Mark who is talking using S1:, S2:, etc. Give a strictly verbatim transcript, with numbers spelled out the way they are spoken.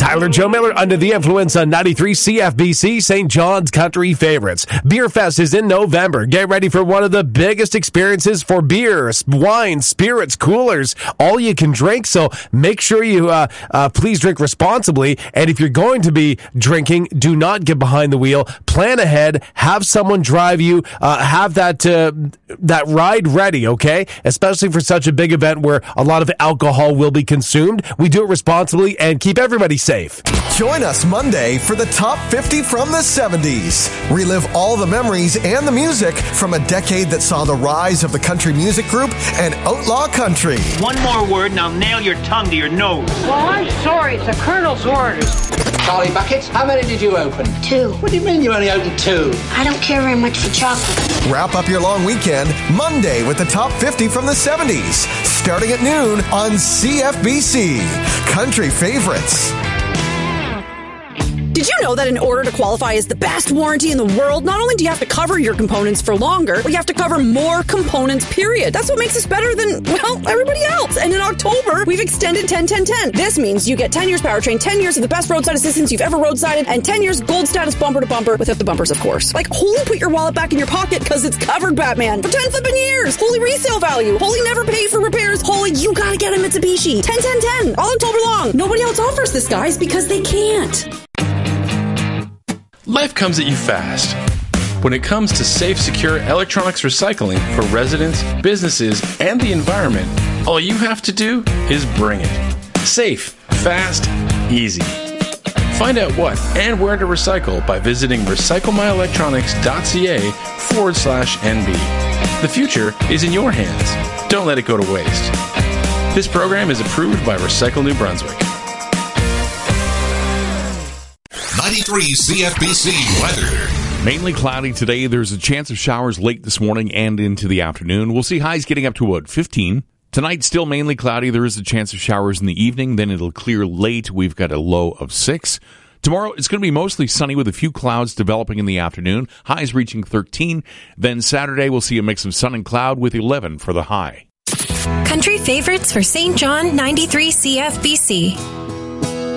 S1: Tyler Joe Miller under the influence on ninety-three C F B C, Saint John's Country Favorites. Beer Fest is in November. Get ready for one of the biggest experiences for beer, wine, spirits, coolers, all you can drink. So make sure you uh, uh, please drink responsibly. And if you're going to be drinking, do not get behind the wheel. Plan ahead. Have someone drive you. Uh, have that uh, that ride ready, okay? Especially for such a big event where a lot of alcohol will be consumed. We do it responsibly and keep everybody safe.
S2: Join us Monday for the Top fifty from the seventies. Relive all the memories and the music from a decade that saw the rise of the country music group and outlaw country.
S3: One more word and I'll nail your tongue to your nose.
S4: Well, I'm sorry. It's the Colonel's orders.
S5: Charlie Buckets, how many did you open?
S4: Two.
S5: What do you mean you only opened two?
S4: I don't care very much for chocolate.
S2: Wrap up your long weekend Monday with the Top fifty from the seventies, starting at noon on C F B C. Country Favorites.
S6: Did you know that in order to qualify as the best warranty in the world, not only do you have to cover your components for longer, but you have to cover more components, period. That's what makes us better than, well, everybody else. And in October, we've extended ten ten ten. This means you get ten years powertrain, ten years of the best roadside assistance you've ever roadsided, and ten years gold status bumper to bumper without the bumpers, of course. Like, holy put your wallet back in your pocket because it's covered, Batman, for ten flipping years. Holy resale value. Holy never pay for repairs. Holy you gotta get a Mitsubishi. ten ten ten. All October long. Nobody else offers this, guys, because they can't.
S7: Life comes at you fast. When it comes to safe, secure electronics recycling for residents, businesses, and the environment, all you have to do is bring it. Safe, fast, easy. Find out what and where to recycle by visiting recyclemyelectronics.ca forward slash NB. The future is in your hands. Don't let it go to waste. This program is approved by Recycle New Brunswick.
S8: ninety-three C F B C weather.
S9: Mainly cloudy today. There's a chance of showers late this morning and into the afternoon. We'll see highs getting up to about fifteen. Tonight, still mainly cloudy. There is a chance of showers in the evening. Then it'll clear late. We've got a low of six. Tomorrow, it's going to be mostly sunny with a few clouds developing in the afternoon. Highs reaching thirteen. Then Saturday, we'll see a mix of sun and cloud with eleven for the high.
S10: Country Favorites for Saint John ninety-three C F B C.